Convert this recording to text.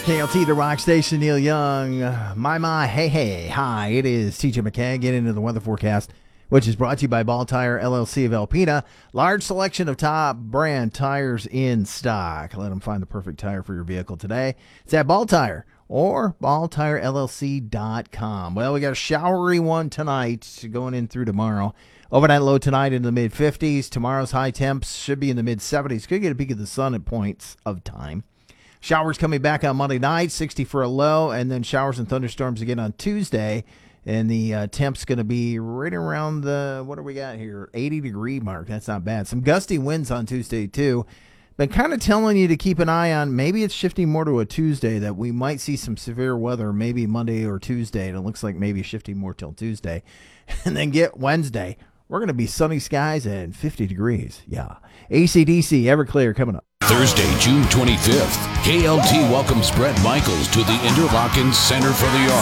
KLT, the rock station, Neil Young. My, hey, hi. It is TJ McKay. Get into the weather forecast, which is brought to you by Ball Tire LLC of Alpena. Large selection of top brand tires in stock. Let them find the perfect tire for your vehicle today. It's at Ball Tire or balltirellc.com. Well, we got a showery one tonight going in through tomorrow. Overnight low tonight in the mid-50s. Tomorrow's high temps should be in the mid-70s. Could get a peek of the sun at points of time. Showers coming back on Monday night, 60 for a low, and then showers and thunderstorms again on Tuesday. And the temp's going to be right around the, what do we got here, 80-degree mark. That's not bad. Some gusty winds on Tuesday, too. Been kind of telling you to keep an eye on, maybe it's shifting more to a Tuesday, that we might see some severe weather maybe Monday or Tuesday. And it looks like maybe shifting more till Tuesday. And then get Wednesday. We're going to be sunny skies and 50 degrees. Yeah. AC/DC, Everclear coming up. Thursday, June 25th, KLT welcomes Brett Michaels to the Interlochen Center for the